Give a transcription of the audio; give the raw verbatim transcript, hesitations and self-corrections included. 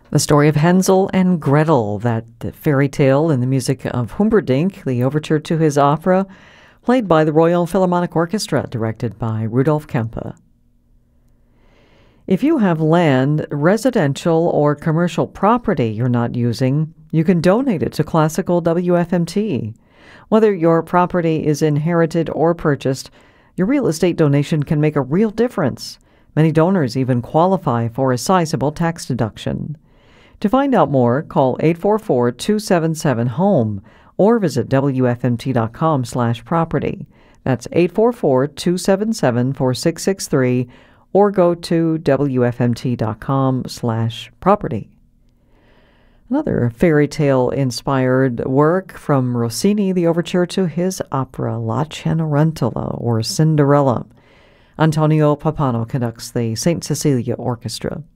The story of Hansel and Gretel, that fairy tale in the music of Humperdinck, the overture to his opera, played by the Royal Philharmonic Orchestra, directed by Rudolf Kempe. If you have land, residential, or commercial property you're not using, you can donate it to Classical W F M T. Whether your property is inherited or purchased, your real estate donation can make a real difference. Many donors even qualify for a sizable tax deduction. To find out more, call eight four four, two seven seven, HOME or visit W F M T dot com slash property. That's eight four four, two seven seven, four six six three or go to W F M T dot com slash property. Another fairy tale inspired work from Rossini, the overture to his opera La Cenerentola, or Cinderella. Antonio Pappano conducts the Saint Cecilia Orchestra.